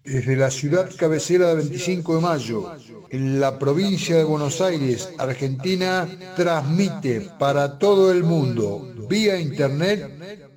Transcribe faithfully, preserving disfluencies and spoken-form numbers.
Desde la ciudad cabecera de veinticinco de Mayo, en la provincia de Buenos Aires, Argentina, transmite para todo el mundo, vía internet,